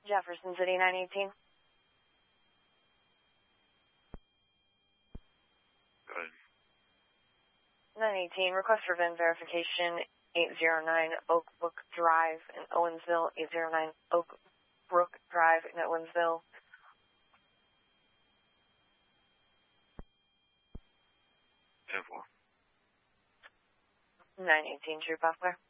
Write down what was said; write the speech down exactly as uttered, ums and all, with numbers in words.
Jefferson City, nine eighteen. Go ahead. nine eighteen, request for V I N verification, eight oh nine Oak Brook Drive in Owensville, eight oh nine Oak Brook Drive in Owensville. ten four. nine eighteen, True Buffalo.